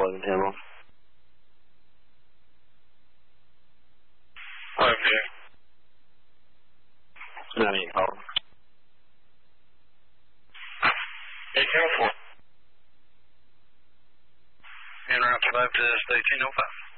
11 Tambo. Okay. 98 call. Hey, careful. En route 5 to station 05.